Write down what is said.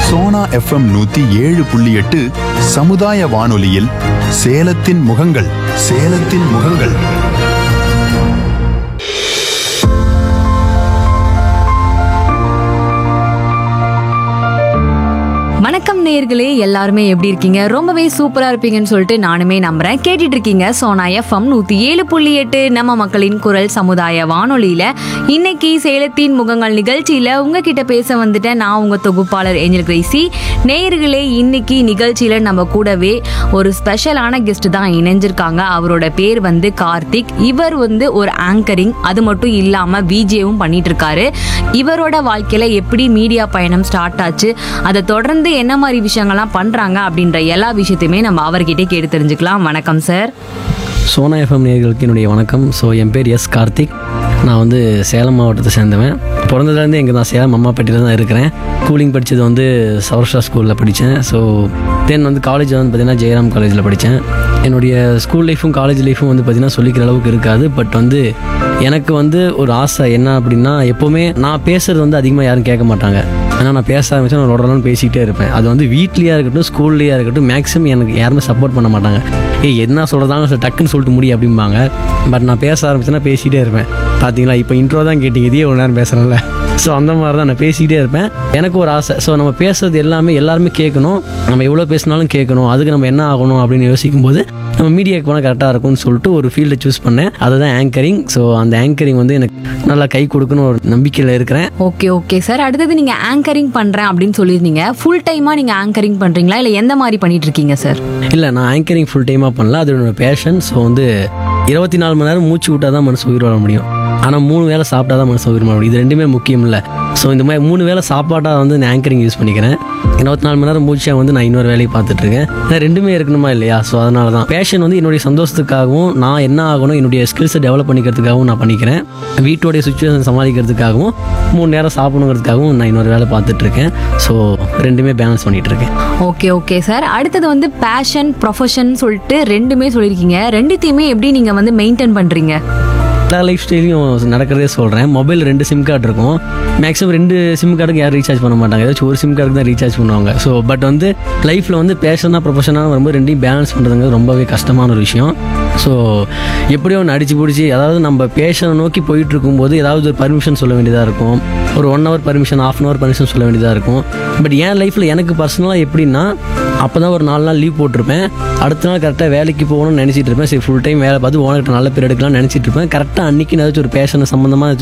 Sona FM 107.8 சமுதாய வானொலியில் சேலத்தின் முகங்கள் சேலத்தின் முகங்கள். வணக்கம் நேயர்களே, எல்லாருமே எப்படி இருக்கீங்க? ரொம்பவே சூப்பரா இருப்பீங்கன்னு சொல்லிட்டு நானுமே நம்புறேன். கேட்டுட்டு இருக்கீங்க சோனா எஃப்எம் 107.8 நம்ம மக்களின் குரல் சமுதாய வானொலியில. இன்னைக்கு சேலத்தின் முகங்கள் நிகழ்ச்சியில உங்ககிட்ட பேச வந்துட்டேன் நான், உங்க தொகுப்பாளர் ஏஞ்சல் கிரேசி. நேயர்களே, இன்னைக்கு நிகழ்ச்சியில நம்ம கூடவே ஒரு ஸ்பெஷலான கெஸ்ட் தான் இணைஞ்சிருக்காங்க. அவரோட பேர் வந்து கார்த்திக். இவர் வந்து ஒரு ஆங்கரிங், அது மட்டும் இல்லாம விஜேவும் பண்ணிட்டு இருக்காரு. இவரோட வாழ்க்கையில எப்படி மீடியா பயணம் ஸ்டார்ட் ஆச்சு, அதை தொடர்ந்து என்ன மாதிரி விஷயங்கள்லாம் பண்றாங்க அப்படின்ற எல்லா விஷயத்தையுமே நம்ம அவர்கிட்ட கேட்டு தெரிஞ்சுக்கலாம். வணக்கம் சார். சோனா எஃப்எம் நேயர்களுக்கு என்னுடைய வணக்கம். ஸோ என் பேர் எஸ் கார்த்திக். நான் வந்து சேலம் மாவட்டத்தை சேர்ந்தவன். பிறந்ததுலேருந்து எங்கே தான் சேலம் அம்மாப்பட்டியில் தான் இருக்கிறேன். ஸ்கூலிங் படித்தது வந்து சௌராஷ்டிரா ஸ்கூலில் படித்தேன். ஸோ தென் வந்து காலேஜ் வந்து பார்த்திங்கன்னா ஜெயராம் காலேஜில் படித்தேன். என்னுடைய ஸ்கூல் லைஃபும் காலேஜ் லைஃபும் வந்து பார்த்திங்கன்னா சொல்லிக்கிற அளவுக்கு இருக்காது. பட் வந்து எனக்கு வந்து ஒரு ஆசை என்ன அப்படின்னா, எப்போவுமே நான் பேசுகிறது வந்து அதிகமாக யாரும் கேட்க மாட்டாங்க. ஆனால் நான் பேச ஆரம்பித்தா நான் உடனே பேசிக்கிட்டே இருப்பேன். அது வந்து வீட்லேயா இருக்கட்டும் ஸ்கூல்லையா இருக்கட்டும், மேக்ஸிமம் எனக்கு யாருமே சப்போர்ட் பண்ண மாட்டாங்க. என்ன சொல்கிறதாங்க டக்குன்னு சொல்லிட்டு முடியும் அப்படிம்பாங்க. பட் நான் பேச ஆரம்பிச்சேன்னா பேசிகிட்டே இருப்பேன். பார்த்தீங்களா, இப்போ இன்ட்ரோ தான் கேட்டிங்க, இதே ஒரு நேரம் பேசுகிறேன்ல. ஸோ அந்த மாதிரி தான் நான் பேசிக்கிட்டே இருப்பேன். எனக்கு ஒரு ஆசை, ஸோ நம்ம பேசுறது எல்லாருமே கேட்கணும், நம்ம எவ்வளோ பேசினாலும் கேட்கணும், அதுக்கு நம்ம என்ன ஆகணும் அப்படின்னு யோசிக்கும்போது நம்ம மீடியாவுக்கு போனால் கரெக்டாக இருக்கும்னு சொல்லிட்டு ஒரு ஃபீல்டை சூஸ் பண்ணேன். அதுதான் ஆங்கரிங். ஸோ அந்த ஆங்கரிங் வந்து எனக்கு நல்லா கை கொடுக்கணும் ஒரு நம்பிக்கையில் இருக்கிறேன். Okay sir. அடுத்தது நீங்க ஆங்கரிங் பண்றேன் அப்படின்னு சொல்லியிருந்தீங்க. ஃபுல் டைமா நீங்க ஆங்கரிங் பண்றீங்களா, இல்லை எந்த மாதிரி பண்ணிட்டு இருக்கீங்க சார்? இல்லை, நான் ஆங்கரிங் ஃபுல் டைமாக பண்ணல, அது என்னோட பேஷன். ஸோ வந்து 24 மணி நேரம் மூச்சு விட்டால் தான் மனசு உயிர் வாழ முடியும். ஆனால் 3 வேளை சாப்பிட்டா தான் மனசு உயிர் வாழ முடியும். இது ரெண்டுமே முக்கியம் இல்லை. ஸோ இந்த மாதிரி 3 வேளை சாப்பாட்டாக வந்து நான் ஆங்கரிங் யூஸ் பண்ணிக்கிறேன். 24 மணி நேரம் மூச்சா வந்து நான் இன்னொரு வேலையை பார்த்துட்ருக்கேன். ரெண்டுமே இருக்கணுமா இல்லையா? ஸோ அதனால தான் பேஷன் வந்து என்னுடைய சந்தோஷத்துக்காகவும், நான் என்ன ஆகணும் என்னுடைய ஸ்கில்ஸை டெவலப் பண்ணிக்கிறதுக்காகவும் நான் பண்ணிக்கிறேன். வீட்டோடைய சுச்சுவேஷன் சமாளிக்கிறதுக்காகவும், 3 நேரம் சாப்பிடணுங்கிறதுக்காகவும் நான் இன்னொரு வேலை பார்த்துட்ருக்கேன். ஸோ ரெண்டுமே பேலன்ஸ் பண்ணிகிட்டு இருக்கேன். Okay sir. அடுத்தது வந்து பேஷன் ப்ரொஃபஷன் சொல்லிட்டு ரெண்டுமே சொல்லியிருக்கீங்க. ரெண்டுத்தையுமே எப்படி நீங்க வந்து மெயின்டைன் பண்றீங்க? எல்லா லைஃப் ஸ்டைலையும் நடக்கிறதே சொல்கிறேன். மொபைல் 2 சிம் கார்டு இருக்கும். மேக்ஸிமம் 2 சிம் கார்டுக்கு யாரும் ரீசார்ஜ் பண்ண மாட்டாங்க. ஏதாச்சும் ஒரு சிம் கார்டுக்கு தான் ரீசார்ஜ் பண்ணுவாங்க. ஸோ பட் வந்து லைஃப்பில் வந்து பேஷனாக ப்ரொஃபஷனாக வரும்போது ரெண்டையும் பேலன்ஸ் பண்ணுறதுங்கிறது ரொம்பவே கஷ்டமான ஒரு விஷயம். ஸோ எப்படியோ ஒன்று அடிச்சு பிடிச்சி, அதாவது நம்ம பேஷனை நோக்கி போயிட்டு இருக்கும்போது ஏதாவது ஒரு பர்மிஷன் சொல்ல வேண்டியதாக இருக்கும். ஒரு 1 hour பர்மிஷன், 1/2 hour பர்மிஷன் சொல்ல வேண்டியதாக இருக்கும். பட் என் லைஃப்பில் எனக்கு பர்சனலாக எப்படின்னா, அப்போ தான் ஒரு 4 நாள் லீவ் போட்டிருப்பேன். அடுத்த நாள் கரெக்டாக வேலைக்கு போகணும்னு நினச்சிட்டு இருப்பேன். சரி, ஃபுல் டைம் வேலை பார்த்து ஓனர்கிட்ட நல்ல பேர் எடுக்கலாம்னு நினச்சிட்டு இருப்பேன். கரெக்டாக அன்றைக்கி ஏதாச்சும் ஒரு பேஷனை சம்மந்தமாக